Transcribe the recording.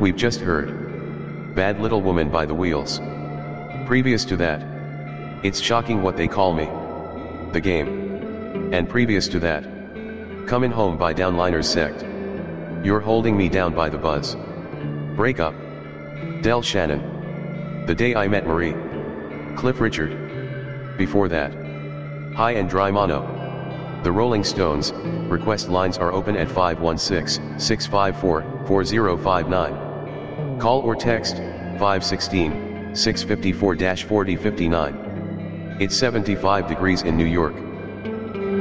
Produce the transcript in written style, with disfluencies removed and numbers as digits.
we've just heard Bad Little Woman by The Wheels. Previous to that, It's Shocking What They Call Me, The Game. And previous to that, Comin' Home by Downliners Sect. You're Holding Me Down by The Buzz. Break Up, Del Shannon. The Day I Met Marie, Cliff Richard. Before that, High and Dry Mono, The Rolling Stones. Request lines are open at 516-654-4059. Call or text 516-654-4059. It's 75 degrees in New York.